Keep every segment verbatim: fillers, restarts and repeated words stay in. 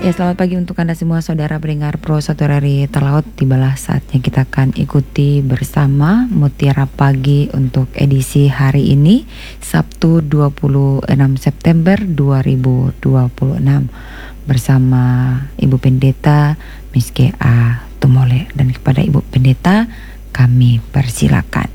Ya, selamat pagi untuk Anda semua saudara pendengar Pro satu R R I Talaut. Tibalah saatnya kita akan ikuti bersama Mutiara Pagi untuk edisi hari ini, Sabtu dua puluh enam September dua ribu dua puluh enam, bersama Ibu Pendeta Miske A. Tumole. Dan kepada Ibu Pendeta kami persilakan.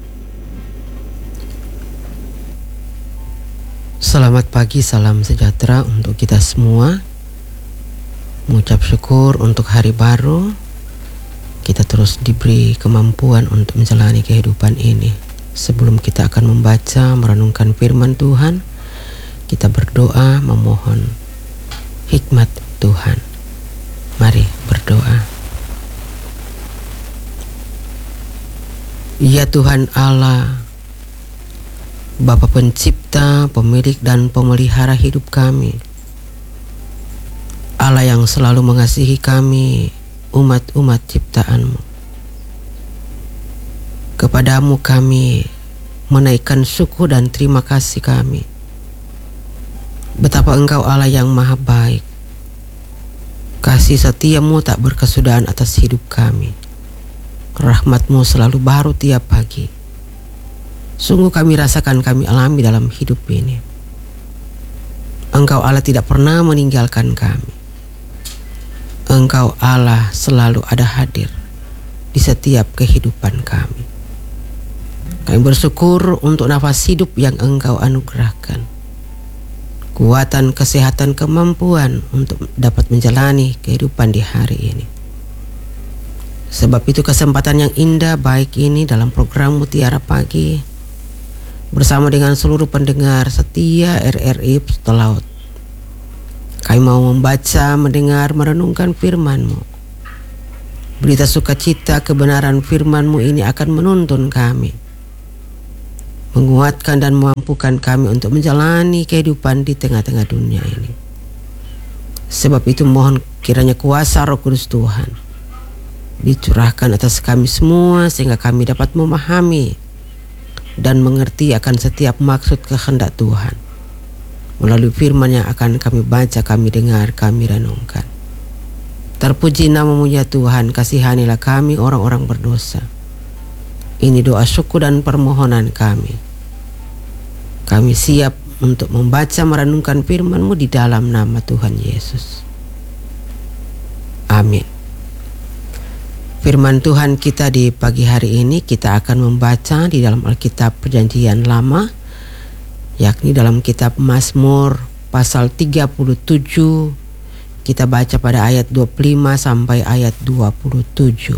Selamat pagi, salam sejahtera untuk kita semua. Mengucap syukur untuk hari baru. Kita terus diberi kemampuan untuk menjalani kehidupan ini. Sebelum kita akan membaca, merenungkan firman Tuhan, kita berdoa memohon hikmat Tuhan. Mari berdoa. Ya Tuhan Allah, Bapa pencipta, pemilik dan pemelihara hidup kami, Allah yang selalu mengasihi kami, umat-umat ciptaan-Mu. Kepadamu kami menaikkan syukur dan terima kasih kami. Betapa Engkau Allah yang maha baik. Kasih setia-Mu tak berkesudahan atas hidup kami. Rahmat-Mu selalu baru tiap pagi. Sungguh kami rasakan, kami alami dalam hidup ini. Engkau Allah tidak pernah meninggalkan kami. Engkau Allah selalu ada hadir di setiap kehidupan kami. Kami bersyukur untuk nafas hidup yang Engkau anugerahkan, kekuatan, kesehatan, kemampuan untuk dapat menjalani kehidupan di hari ini. Sebab itu kesempatan yang indah baik ini dalam program Mutiara Pagi bersama dengan seluruh pendengar setia R R I Talaut. Kami mau membaca, mendengar, merenungkan firman-Mu. Berita sukacita kebenaran firman-Mu ini akan menuntun kami, menguatkan dan memampukan kami untuk menjalani kehidupan di tengah-tengah dunia ini. Sebab itu mohon kiranya kuasa Roh Kudus Tuhan dicurahkan atas kami semua, sehingga kami dapat memahami dan mengerti akan setiap maksud kehendak Tuhan melalui firman yang akan kami baca, kami dengar, kami renungkan. Terpuji nama-Mu ya Tuhan, kasihanilah kami orang-orang berdosa. Ini doa syukur dan permohonan kami. Kami siap untuk membaca, merenungkan firman-Mu di dalam nama Tuhan Yesus. Amin. Firman Tuhan kita di pagi hari ini kita akan membaca di dalam Alkitab Perjanjian Lama, yakni dalam kitab Mazmur pasal tiga puluh tujuh. Kita baca pada ayat dua puluh lima sampai ayat dua puluh tujuh.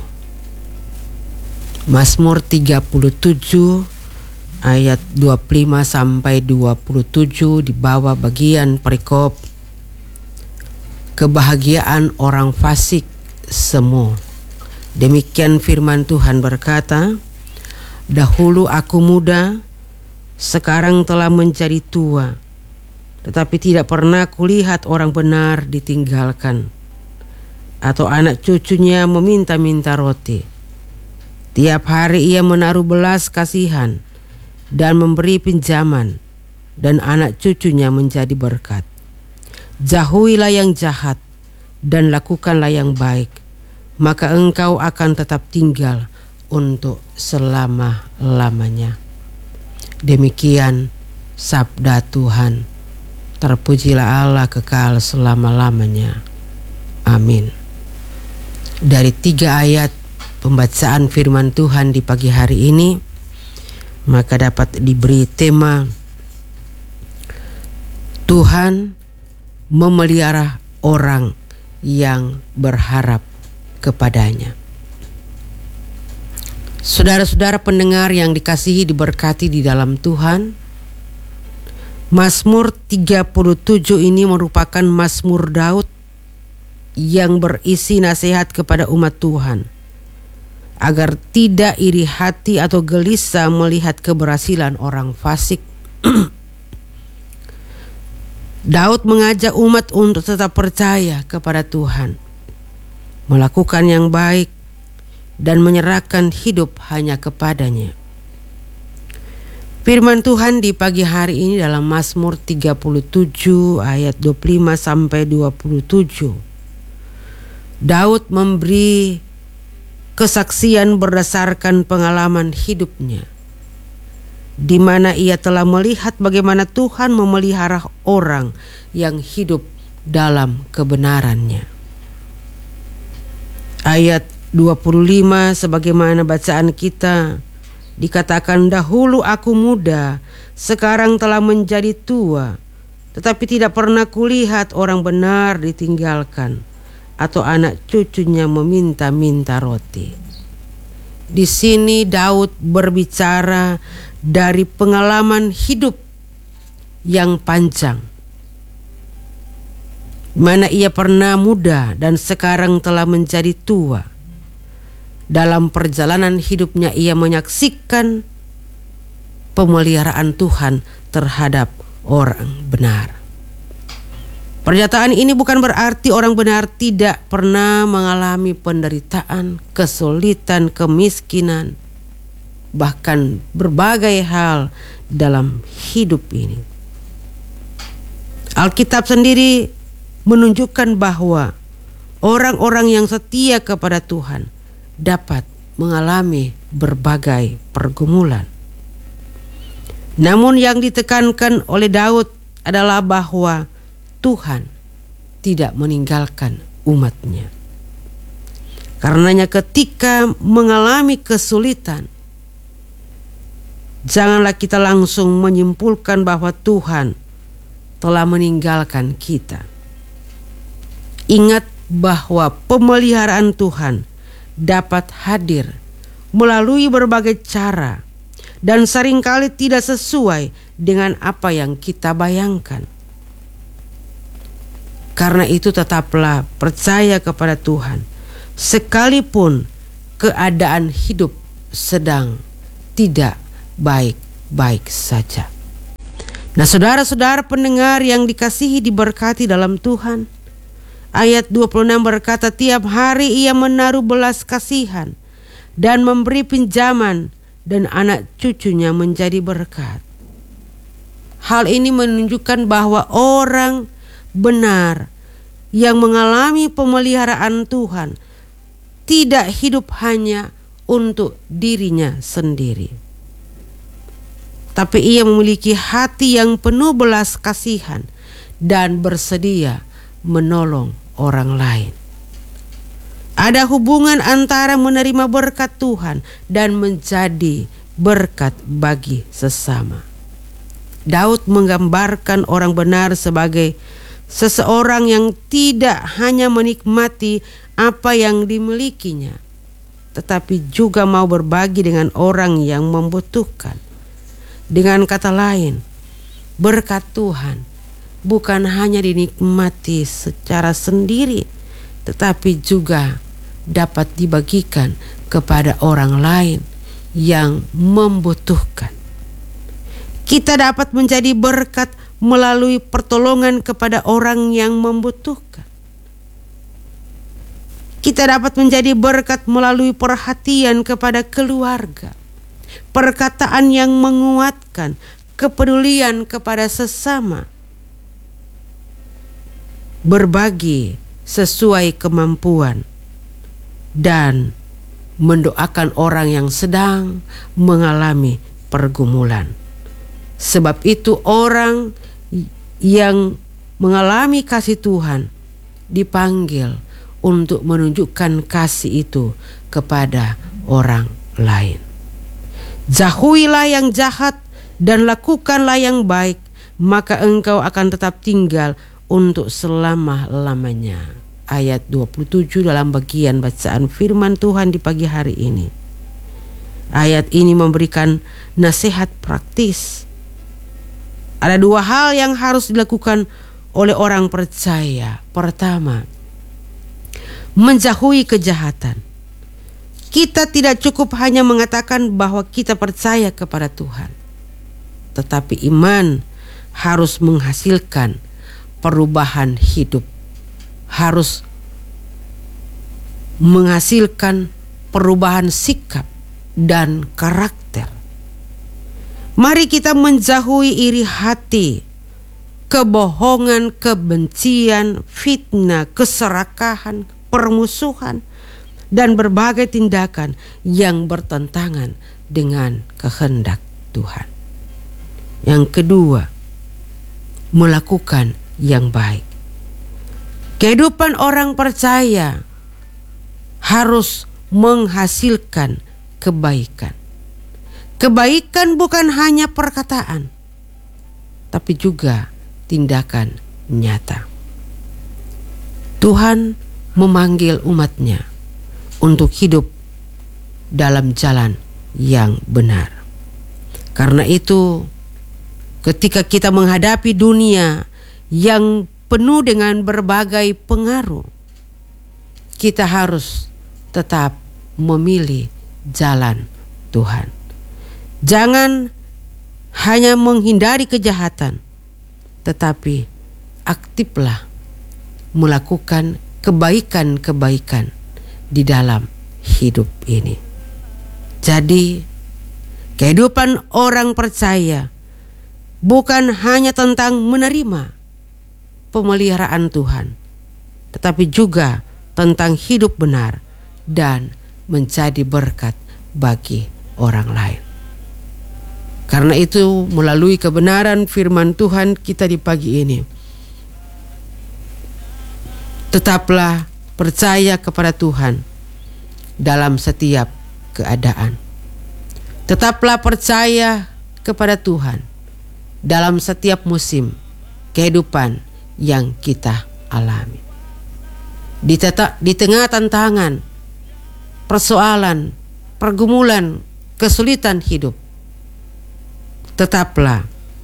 Mazmur tiga puluh tujuh ayat dua puluh lima sampai dua puluh tujuh, di bawah bagian perikop kebahagiaan orang fasik semu. Demikian firman Tuhan berkata, dahulu aku muda, sekarang telah menjadi tua, tetapi tidak pernah kulihat orang benar ditinggalkan, atau anak cucunya meminta-minta roti. Tiap hari ia menaruh belas kasihan dan memberi pinjaman, dan anak cucunya menjadi berkat. Jauhilah yang jahat dan lakukanlah yang baik, maka engkau akan tetap tinggal untuk selama-lamanya. Demikian sabda Tuhan. Terpujilah Allah kekal selama-lamanya. Amin. Dari tiga ayat pembacaan firman Tuhan di pagi hari ini, maka dapat diberi tema Tuhan memelihara orang yang berharap kepadanya. Saudara-saudara pendengar yang dikasihi, diberkati di dalam Tuhan, Mazmur tiga puluh tujuh ini merupakan Mazmur Daud yang berisi nasihat kepada umat Tuhan agar tidak iri hati atau gelisah melihat keberhasilan orang fasik. Daud mengajak umat untuk tetap percaya kepada Tuhan, melakukan yang baik, dan menyerahkan hidup hanya kepadanya. Firman Tuhan di pagi hari ini dalam Mazmur tiga puluh tujuh ayat dua puluh lima sampai dua puluh tujuh Daud memberi kesaksian berdasarkan pengalaman hidupnya, di mana ia telah melihat bagaimana Tuhan memelihara orang yang hidup dalam kebenarannya. Ayat dua puluh lima sebagaimana bacaan kita dikatakan, dahulu aku muda, sekarang telah menjadi tua, tetapi tidak pernah kulihat orang benar ditinggalkan atau anak cucunya meminta-minta roti. Di sini Daud berbicara dari pengalaman hidup yang panjang, mana ia pernah muda dan sekarang telah menjadi tua. Dalam perjalanan hidupnya ia menyaksikan pemeliharaan Tuhan terhadap orang benar. Pernyataan ini bukan berarti orang benar tidak pernah mengalami penderitaan, kesulitan, kemiskinan, bahkan berbagai hal dalam hidup ini. Alkitab sendiri menunjukkan bahwa orang-orang yang setia kepada Tuhan dapat mengalami berbagai pergumulan. Namun yang ditekankan oleh Daud adalah bahwa Tuhan tidak meninggalkan umatnya. Karenanya ketika mengalami kesulitan, janganlah kita langsung menyimpulkan bahwa Tuhan telah meninggalkan kita. Ingat bahwa pemeliharaan Tuhan dapat hadir melalui berbagai cara dan seringkali tidak sesuai dengan apa yang kita bayangkan. Karena itu tetaplah percaya kepada Tuhan, sekalipun keadaan hidup sedang tidak baik-baik saja. Nah, saudara-saudara pendengar yang dikasihi diberkati dalam Tuhan, ayat dua puluh enam berkata, tiap hari ia menaruh belas kasihan dan memberi pinjaman, dan anak cucunya menjadi berkat. Hal ini menunjukkan bahwa orang benar yang mengalami pemeliharaan Tuhan tidak hidup hanya untuk dirinya sendiri, tapi ia memiliki hati yang penuh belas kasihan dan bersedia menolong orang lain. Ada hubungan antara menerima berkat Tuhan dan menjadi berkat bagi sesama. Daud menggambarkan orang benar sebagai seseorang yang tidak hanya menikmati apa yang dimilikinya, tetapi juga mau berbagi dengan orang yang membutuhkan. Dengan kata lain, berkat Tuhan bukan hanya dinikmati secara sendiri, tetapi juga dapat dibagikan kepada orang lain yang membutuhkan. Kita dapat menjadi berkat melalui pertolongan kepada orang yang membutuhkan. Kita dapat menjadi berkat melalui perhatian kepada keluarga, perkataan yang menguatkan, kepedulian kepada sesama, berbagi sesuai kemampuan, dan mendoakan orang yang sedang mengalami pergumulan. Sebab itu orang yang mengalami kasih Tuhan dipanggil untuk menunjukkan kasih itu kepada orang lain. Jauhilah yang jahat dan lakukanlah yang baik, maka engkau akan tetap tinggal untuk selama-lamanya. Ayat dua puluh tujuh dalam bagian bacaan firman Tuhan di pagi hari ini. Ayat ini memberikan nasihat praktis. Ada dua hal yang harus dilakukan oleh orang percaya. Pertama, menjauhi kejahatan. Kita tidak cukup hanya mengatakan bahwa kita percaya kepada Tuhan, tetapi iman harus menghasilkan perubahan hidup, harus menghasilkan perubahan sikap dan karakter. Mari kita menjauhi iri hati, kebohongan, kebencian, fitnah, keserakahan, permusuhan, dan berbagai tindakan yang bertentangan dengan kehendak Tuhan. Yang kedua, melakukan yang baik. Kehidupan orang percaya harus menghasilkan kebaikan. Kebaikan bukan hanya perkataan, tapi juga tindakan nyata. Tuhan memanggil umatnya untuk hidup dalam jalan yang benar. Karena itu, ketika kita menghadapi dunia yang penuh dengan berbagai pengaruh, kita harus tetap memilih jalan Tuhan. Jangan hanya menghindari kejahatan, tetapi aktiflah melakukan kebaikan-kebaikan di dalam hidup ini. Jadi, kehidupan orang percaya bukan hanya tentang menerima pemeliharaan Tuhan, tetapi juga tentang hidup benar dan menjadi berkat bagi orang lain. Karena itu, melalui kebenaran firman Tuhan kita di pagi ini, tetaplah percaya kepada Tuhan dalam setiap keadaan. Tetaplah percaya kepada Tuhan dalam setiap musim kehidupan yang kita alami. Di, teta, di tengah tantangan, persoalan, pergumulan, kesulitan hidup, tetaplah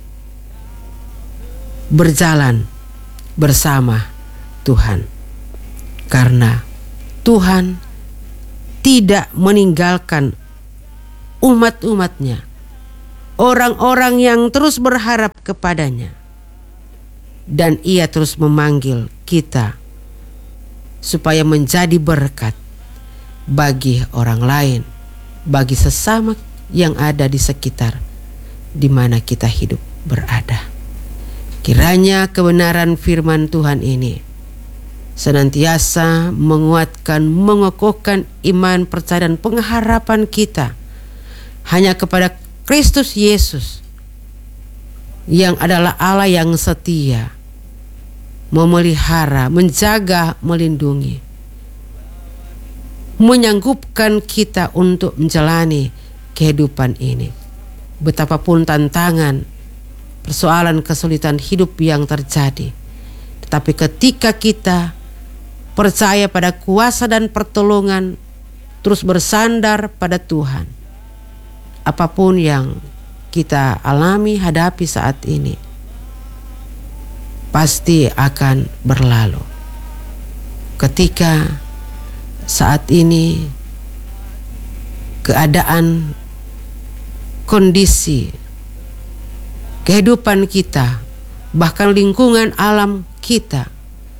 berjalan bersama Tuhan. Karena Tuhan tidak meninggalkan umat-umatnya, orang-orang yang terus berharap kepadanya. Dan Ia terus memanggil kita supaya menjadi berkat bagi orang lain, bagi sesama yang ada di sekitar di mana kita hidup berada. Kiranya kebenaran firman Tuhan ini senantiasa menguatkan, mengokohkan iman, percaya dan pengharapan kita hanya kepada Kristus Yesus yang adalah Allah yang setia, memelihara, menjaga, melindungi, menyanggupkan kita untuk menjalani kehidupan ini. Betapapun tantangan, persoalan, kesulitan hidup yang terjadi, tetapi ketika kita percaya pada kuasa dan pertolongan, terus bersandar pada Tuhan, apapun yang kita alami, hadapi saat ini, pasti akan berlalu. Ketika saat ini keadaan, kondisi, kehidupan kita, bahkan lingkungan alam kita,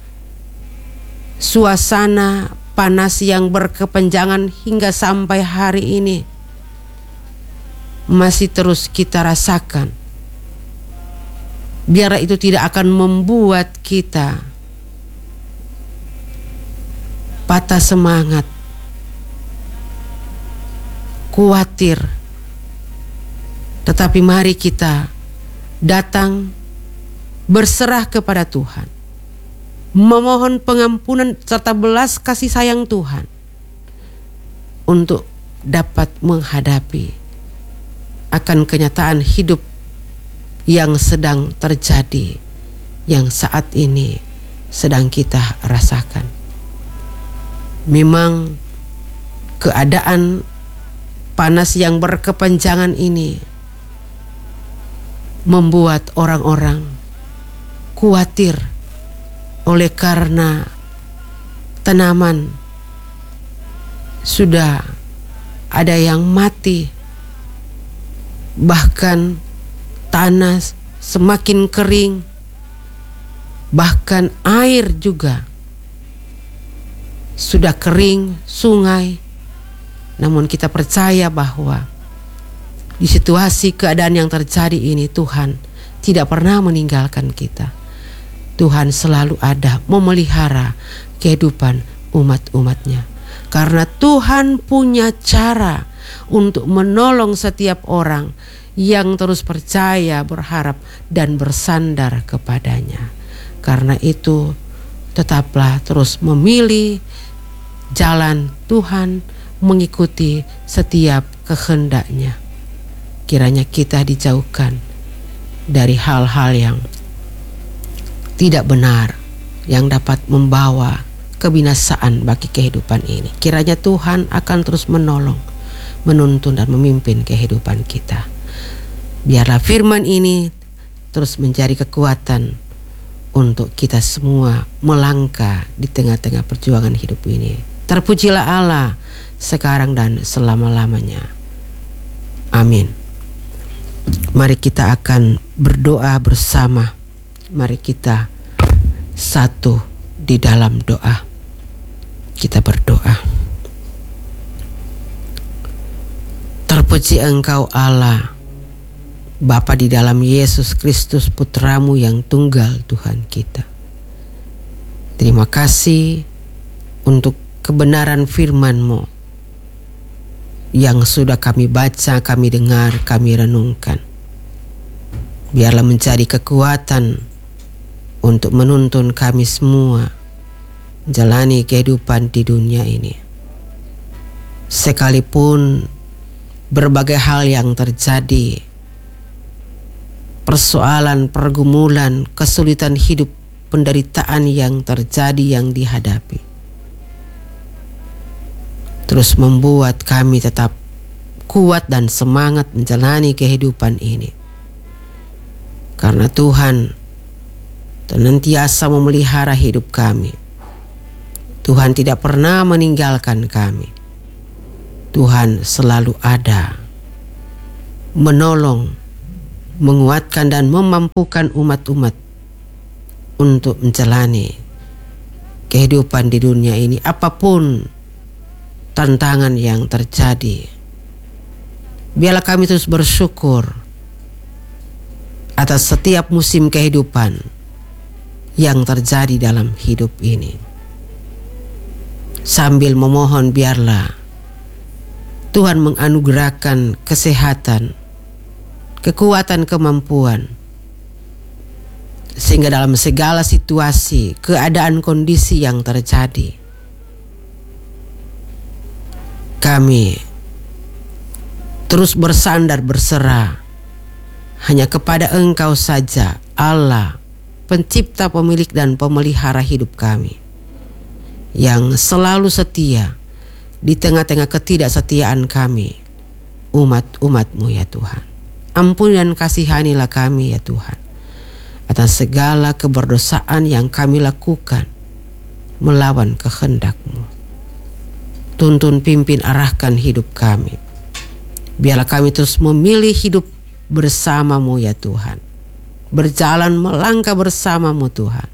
suasana panas yang berkepanjangan hingga sampai hari ini masih terus kita rasakan, biarlah itu tidak akan membuat kita patah semangat, khawatir. Tetapi mari kita datang berserah kepada Tuhan, memohon pengampunan serta belas kasih sayang Tuhan untuk dapat menghadapi akan kenyataan hidup yang sedang terjadi, yang saat ini sedang kita rasakan. Memang keadaan panas yang berkepanjangan ini membuat orang-orang khawatir oleh karena tanaman sudah ada yang mati, bahkan tanah semakin kering, bahkan air juga sudah kering, sungai. Namun kita percaya bahwa di situasi keadaan yang terjadi ini, Tuhan tidak pernah meninggalkan kita. Tuhan selalu ada memelihara kehidupan umat-umatnya. Karena Tuhan punya cara untuk menolong setiap orang yang terus percaya, berharap, dan bersandar kepadanya. Karena itu tetaplah terus memilih jalan Tuhan, mengikuti setiap kehendaknya. Kiranya kita dijauhkan dari hal-hal yang tidak benar, yang dapat membawa kebinasaan bagi kehidupan ini. Kiranya Tuhan akan terus menolong, menuntun dan memimpin kehidupan kita. Biarlah firman ini terus menjadi kekuatan untuk kita semua melangkah di tengah-tengah perjuangan hidup ini. Terpujilah Allah sekarang dan selama-lamanya. Amin. Mari kita akan berdoa bersama. Mari kita satu di dalam doa. Kita berdoa. Terpuji Engkau Allah, Bapa di dalam Yesus Kristus Putramu yang tunggal Tuhan kita. Terima kasih untuk kebenaran firman-Mu yang sudah kami baca, kami dengar, kami renungkan. Biarlah menjadi kekuatan untuk menuntun kami semua jalani kehidupan di dunia ini. Sekalipun berbagai hal yang terjadi, persoalan, pergumulan, kesulitan hidup, penderitaan yang terjadi, yang dihadapi, terus membuat kami tetap kuat dan semangat menjalani kehidupan ini. Karena Tuhan senantiasa memelihara hidup kami. Tuhan tidak pernah meninggalkan kami. Tuhan selalu ada, menolong, menguatkan dan memampukan umat-umat untuk menjalani kehidupan di dunia ini. Apapun tantangan yang terjadi, biarlah kami terus bersyukur atas setiap musim kehidupan yang terjadi dalam hidup ini. Sambil memohon biarlah Tuhan menganugerahkan kesehatan, kekuatan, kemampuan, sehingga dalam segala situasi, keadaan, kondisi yang terjadi, kami terus bersandar, berserah hanya kepada Engkau saja, Allah, Pencipta, Pemilik, dan Pemelihara hidup kami, yang selalu setia di tengah-tengah ketidaksetiaan kami, umat-umat-Mu ya Tuhan. Ampuni dan kasihanilah kami ya Tuhan atas segala keberdosaan yang kami lakukan melawan kehendak-Mu. Tuntun, pimpin, arahkan hidup kami. Biarlah kami terus memilih hidup bersama-Mu ya Tuhan, berjalan melangkah bersama-Mu Tuhan.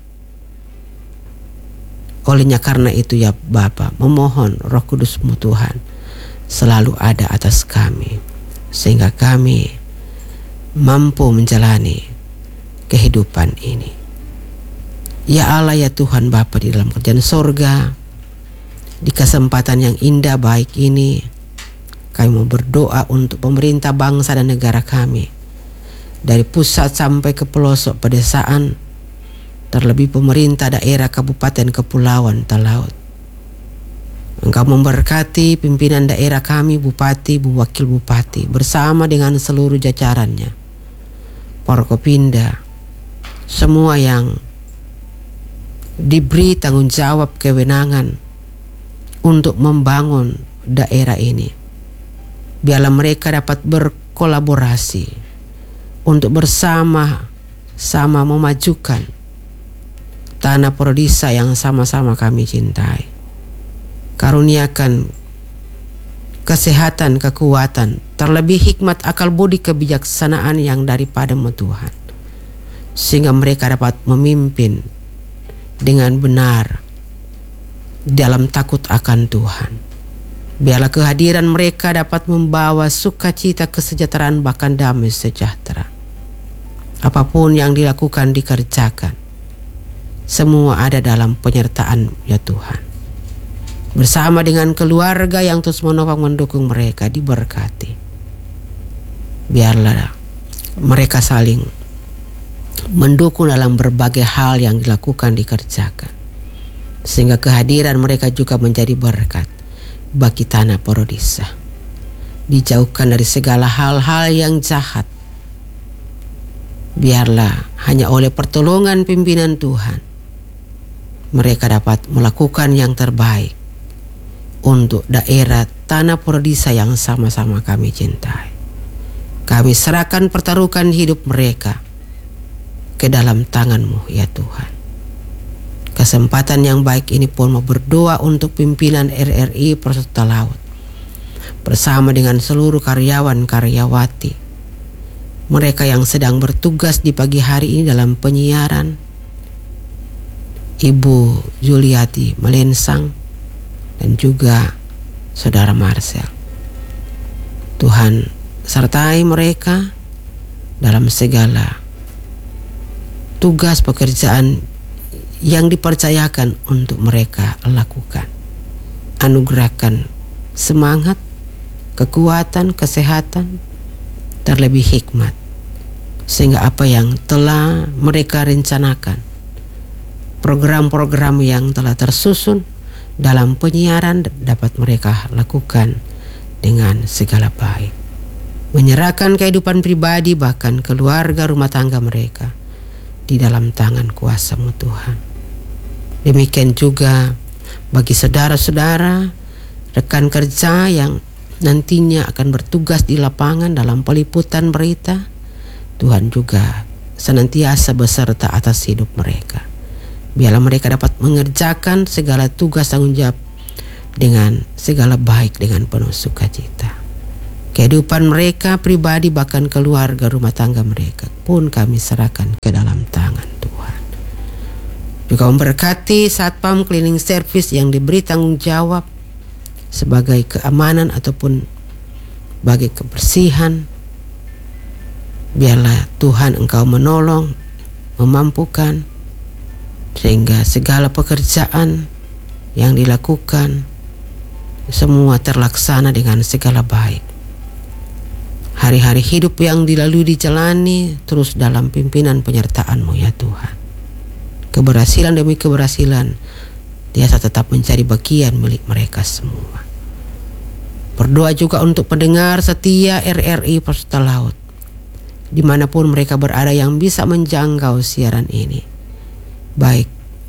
Olehnya karena itu ya Bapa, memohon Roh Kudus-Mu Tuhan selalu ada atas kami, sehingga kami mampu menjalani kehidupan ini. Ya Allah ya Tuhan Bapa di dalam kerajaan sorga, di kesempatan yang indah baik ini, kami mau berdoa untuk pemerintah bangsa dan negara kami, dari pusat sampai ke pelosok pedesaan, terlebih pemerintah daerah, kabupaten, kepulauan, talaut. Engkau memberkati pimpinan daerah kami, bupati, bu wakil bupati, bersama dengan seluruh jajarannya, Forkopimda, semua yang diberi tanggung jawab kewenangan untuk membangun daerah ini. Biarlah mereka dapat berkolaborasi untuk bersama-sama memajukan tanah Prodisa yang sama-sama kami cintai. Karuniakan kesehatan, kekuatan, terlebih hikmat, akal budi, kebijaksanaan yang daripada-Mu Tuhan, sehingga mereka dapat memimpin dengan benar dalam takut akan Tuhan. Biarlah kehadiran mereka dapat membawa sukacita, kesejahteraan, bahkan damai sejahtera. Apapun yang dilakukan, dikerjakan, semua ada dalam penyertaan ya Tuhan. bersama dengan keluarga yang terus menopang mendukung mereka, diberkati. Biarlah mereka saling mendukung dalam berbagai hal yang dilakukan, dikerjakan, sehingga kehadiran mereka juga menjadi berkat bagi tanah Porodisa. Dijauhkan dari segala hal-hal yang jahat. Biarlah hanya oleh pertolongan pimpinan Tuhan mereka dapat melakukan yang terbaik untuk daerah tanah Porodisa yang sama-sama kami cintai. Kami serahkan pertaruhkan hidup mereka ke dalam tangan-Mu ya Tuhan. Kesempatan yang baik ini pun mau berdoa untuk pimpinan R R I Persota Laut bersama dengan seluruh karyawan-karyawati, mereka yang sedang bertugas di pagi hari ini dalam penyiaran, Ibu Juliati Melensang dan juga Saudara Marcel. Tuhan sertai mereka dalam segala tugas pekerjaan yang dipercayakan untuk mereka lakukan. Anugerahkan semangat, kekuatan, kesehatan, terlebih hikmat, sehingga apa yang telah mereka rencanakan, program-program yang telah tersusun dalam penyiaran dapat mereka lakukan dengan segala baik. Menyerahkan kehidupan pribadi bahkan keluarga rumah tangga mereka di dalam tangan kuasa-Mu Tuhan. Demikian juga bagi saudara-saudara, rekan kerja yang nantinya akan bertugas di lapangan dalam peliputan berita, Tuhan juga senantiasa beserta atas hidup mereka. Biarlah mereka dapat mengerjakan segala tugas tanggung jawab dengan segala baik, dengan penuh sukacita. Kehidupan mereka pribadi bahkan keluarga rumah tangga mereka pun kami serahkan ke dalam tangan Tuhan. Juga memberkati satpam cleaning service yang diberi tanggung jawab sebagai keamanan ataupun bagi kebersihan. Biarlah Tuhan Engkau menolong, memampukan, sehingga segala pekerjaan yang dilakukan semua terlaksana dengan segala baik. Hari-hari hidup yang dilalui dijalani terus dalam pimpinan penyertaan-Mu ya Tuhan. Keberhasilan demi keberhasilan biasa tetap menjadi bagian milik mereka semua. Berdoa juga untuk pendengar setia R R I Persota Laut, dimanapun mereka berada yang bisa menjangkau siaran ini, baik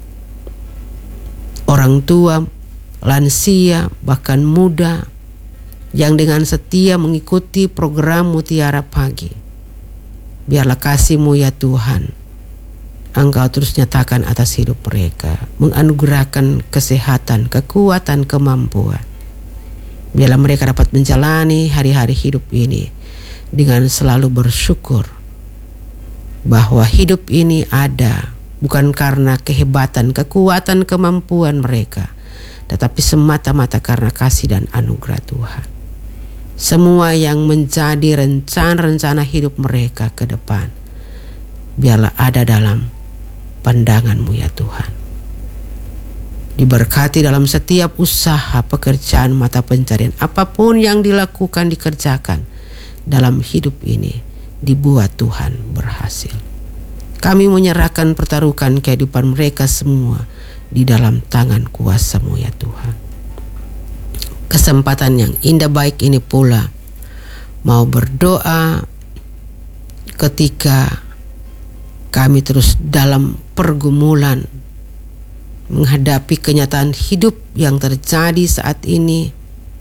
orang tua, lansia, bahkan muda, yang dengan setia mengikuti program Mutiara Pagi. Biarlah kasih-Mu ya Tuhan, Engkau terus nyatakan atas hidup mereka, menganugerahkan kesehatan, kekuatan, kemampuan. Biarlah mereka dapat menjalani hari-hari hidup ini dengan selalu bersyukur bahwa hidup ini ada bukan karena kehebatan, kekuatan, kemampuan mereka, tetapi semata-mata karena kasih dan anugerah Tuhan. Semua yang menjadi rencana-rencana hidup mereka ke depan, biarlah ada dalam pandangan-Mu ya Tuhan. Diberkati dalam setiap usaha, pekerjaan, mata pencarian, apapun yang dilakukan, dikerjakan dalam hidup ini, dibuat Tuhan berhasil. Kami menyerahkan pertaruhkan kehidupan mereka semua di dalam tangan kuasa-Mu ya Tuhan. Kesempatan yang indah baik ini pula mau berdoa ketika kami terus dalam pergumulan menghadapi kenyataan hidup yang terjadi saat ini,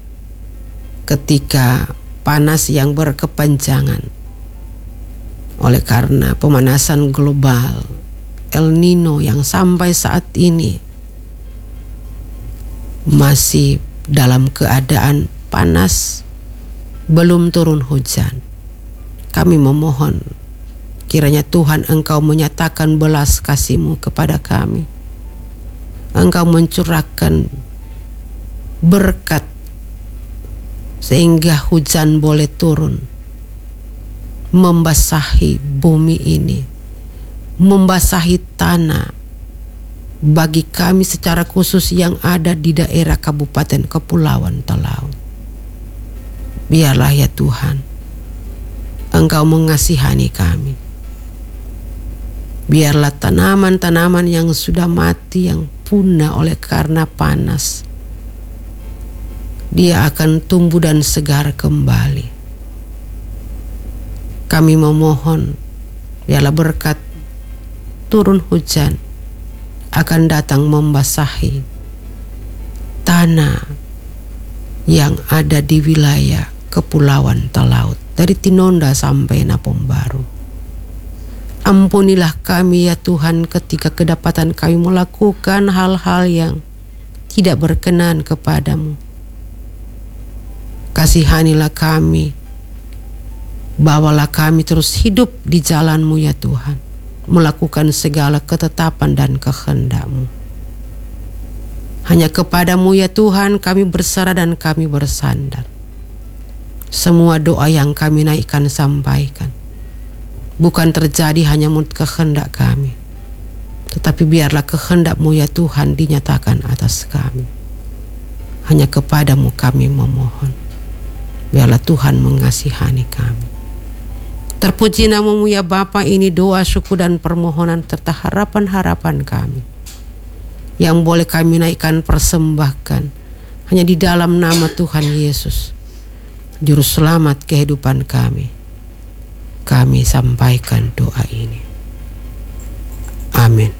ketika panas yang berkepanjangan oleh karena pemanasan global El Nino yang sampai saat ini masih dalam keadaan panas, belum turun hujan. Kami memohon kiranya Tuhan Engkau menyatakan belas kasih-Mu kepada kami. Engkau mencurahkan berkat sehingga hujan boleh turun, membasahi bumi ini, membasahi tanah, bagi kami secara khusus yang ada di daerah Kabupaten Kepulauan Talaut. Biarlah ya Tuhan, Engkau mengasihani kami. Biarlah tanaman-tanaman yang sudah mati, yang punah oleh karena panas, dia akan tumbuh dan segar kembali. Kami memohon, biarlah berkat turun hujan akan datang membasahi tanah yang ada di wilayah Kepulauan Talaut, dari Tinonda sampai Napom Baru. Ampunilah kami ya Tuhan ketika kedapatan kami melakukan hal-hal yang tidak berkenan kepadamu. Kasihanilah kami, bawalah kami terus hidup di jalan-Mu ya Tuhan, melakukan segala ketetapan dan kehendak-Mu. Hanya kepadamu ya Tuhan kami berserah dan kami bersandar. Semua doa yang kami naikkan sampaikan, bukan terjadi hanya menurut kehendak kami, tetapi biarlah kehendak-Mu ya Tuhan dinyatakan atas kami. Hanya kepadamu kami memohon, biarlah Tuhan mengasihani kami. Terpuji nama-Mu ya Bapa, ini doa, syukur dan permohonan serta harapan-harapan kami yang boleh kami naikkan persembahkan hanya di dalam nama Tuhan Yesus, Juru Selamat kehidupan kami. Kami sampaikan doa ini. Amin.